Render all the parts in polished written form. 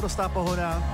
naprostá pohoda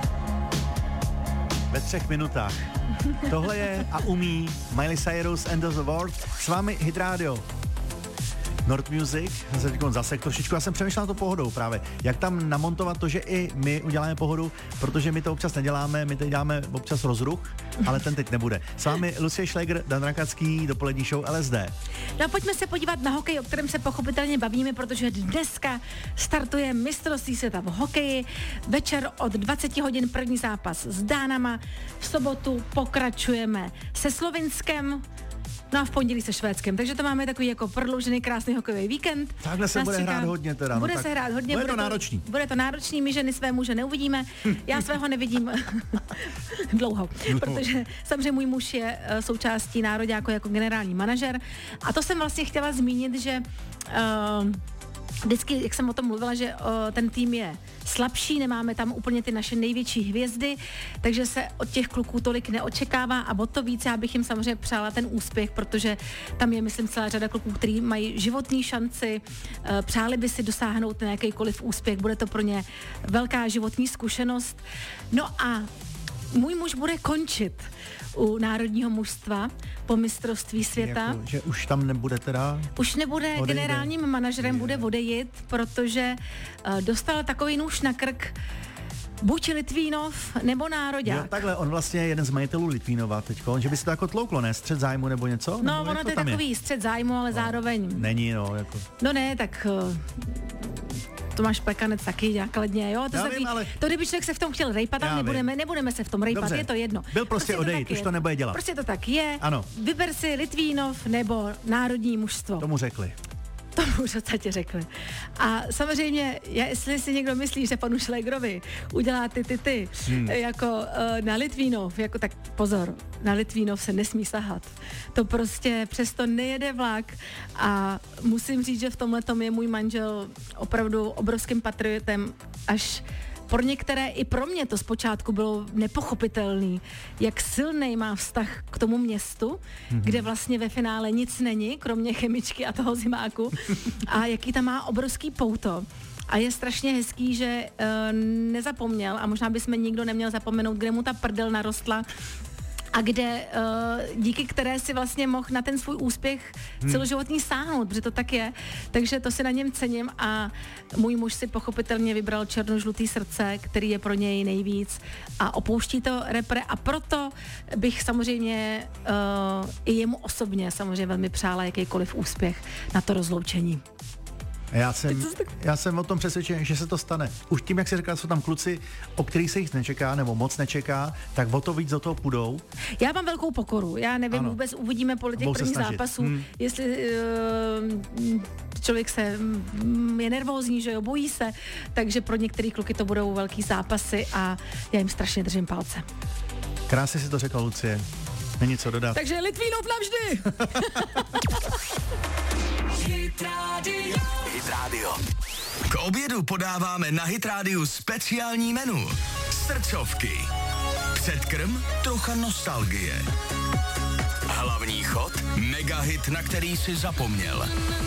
ve 3 minutách. Tohle je a umí Miley Cyrus End of the World. S vámi Hit Radio. Nord Music, zase trošičku, já jsem přemýšlel na to pohodou právě, jak tam namontovat to, že i my uděláme pohodu, protože my to občas neděláme, my teď děláme občas rozruch, ale ten teď nebude. S vámi Lucie Šlegr, Dan Rakacký, dopolední show LSD. No pojďme se podívat na hokej, o kterém se pochopitelně bavíme, protože dneska startuje mistrovství světa v hokeji. Večer od 20 hodin první zápas s Dánama, v sobotu pokračujeme se Slovinskem, no a v pondělí se Švédskem, takže to máme takový jako prodloužený krásný hokejový víkend. Takhle se bude hrát hodně teda. Bude se hrát hodně. Bude to náročný. Bude to náročný, my ženy své muže neuvidíme, já svého nevidím dlouho, protože samozřejmě můj muž je součástí Nároďáku jako generální manažer a to jsem vlastně chtěla zmínit, že vždycky, jak jsem o tom mluvila, že ten tým je slabší, nemáme tam úplně ty naše největší hvězdy, takže se od těch kluků tolik neočekává a o to víc já bych jim samozřejmě přála ten úspěch, protože tam je, myslím, celá řada kluků, kteří mají životní šanci, přáli by si dosáhnout nějakýkoliv úspěch, bude to pro ně velká životní zkušenost. No a můj muž bude končit u národního mužstva po mistrovství světa. Jako, že už tam nebude teda? Už nebude generálním manažerem, bude odejít, protože dostal takový nůž na krk buď Litvínov nebo Nároďák. Jo, takhle, on vlastně je jeden z majitelů Litvínova teďko, že by se to jako tlouklo, ne? Střet zájmu nebo něco? No, nebo ono to je takový střet zájmu, ale zároveň... Není, no, jako... No ne, tak... Tomáš Plekanec taky základně, jo? To kdyby člověk se v tom chtěl rejpat, ale nebudeme se v tom rejpat, je to jedno. Byl prostě odejít, už to nebude dělat. Prostě to tak je. Ano. Vyber si Litvínov nebo národní mužstvo. Tomu řekli. Tomu už v řekli. A samozřejmě, jestli si někdo myslí, že panu Šlegrovi udělá ty jako na Litvínov, jako tak pozor, na Litvínov se nesmí sahat. To prostě přesto nejede vlak a musím říct, že v tomhletom je můj manžel opravdu obrovským patriotem, až pro některé i pro mě to zpočátku bylo nepochopitelný, jak silnej má vztah k tomu městu, kde vlastně ve finále nic není, kromě chemičky a toho zimáku a jaký tam má obrovský pouto. A je strašně hezký, že nezapomněl a možná bychom nikdo neměl zapomenout, kde mu ta prdel narostla a kde díky které si vlastně mohl na ten svůj úspěch celoživotní sáhnout, protože to tak je. Takže to si na něm cením a můj muž si pochopitelně vybral černožlutý srdce, který je pro něj nejvíc a opouští to repre a proto bych samozřejmě i jemu osobně samozřejmě velmi přála jakýkoliv úspěch na to rozloučení. Já jsem o tom přesvědčen, že se to stane. Už tím, jak si říká, jsou tam kluci, o kterých se jich nečeká, nebo moc nečeká, tak o to víc do toho půjdou. Já mám velkou pokoru. Já nevím, vůbec uvidíme podle těch prvních zápasů, jestli člověk je nervózní, že jo, bojí se, takže pro některý kluky to budou velký zápasy a já jim strašně držím palce. Krásně si to řekla, Lucie. Není co dodat. Takže Litvínov navždy! Hit Radio. K obědu podáváme na Hit Radio speciální menu. Srdcovky. Předkrm, trocha nostalgie. Hlavní chod, megahit, na který si zapomněl.